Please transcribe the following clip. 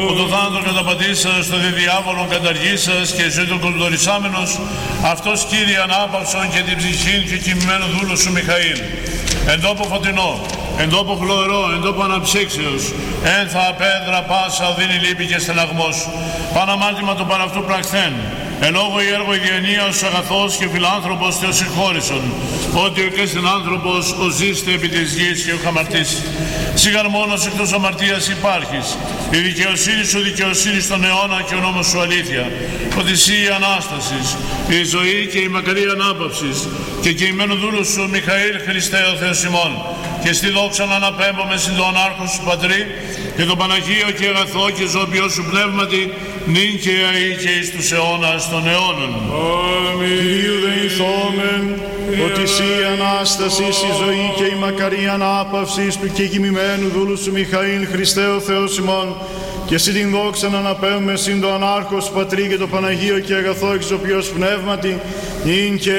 Ο το θάνατο καταπατήσας, το διδιάβολον καταργήσας και ζωή των κολυτορισάμενος, αυτός Κύριε ανάπαυσον και την ψυχήν και κοιμημένου δούλου σου Μιχαήλ. Εν τόπο φωτεινό, εν τόπο χλωερό, εν τόπο αναψύξεως, ένθα απέδρα πάσα οδύνη λύπη και στεναγμός, παναμάρτημα του παραυτού πραχθέν, εν λόγω η έργο ιδιανίας αγαθός και φιλάνθρωπος Θεός συγχώρησον, ότι ο εκέστην άνθρωπος ο ζήστε επί της γης και ο χαμαρτής. Σιγαρ μόνος εκτός αμαρτίας υπάρχεις, η δικαιοσύνη σου δικαιοσύνη στον αιώνα και ο νόμος σου αλήθεια, ότι εσύ η Ανάστασης, η ζωή και η μακαρή ανάπαυσης και κειημένου δούλου σου Μιχαήλ Χριστέ ο Θεός ημών, και στη δόξα να αναπέμπομαι συν τον άρχο σου Πατρί και τον Παναγίο και αγαθό και ζωοποιό σου πνεύματι, νυν και αεί και εις τους αιώνας των αιώνων. Αμήν. Κυρίου δεηθόμεν, ότι εσύ η Ανάστασης, η ζωή και η μακαρή ανάπαυσης του και κοιμημένου δούλου σου Μιχαήλ Χριστέ ο Θεός ημών, και εσύ την δόξα να αναπέμπουμε συν τον άρχο σου Πατρί και τον Παναγίο και αγαθό και ζωοποιός πνεύματι, νυν και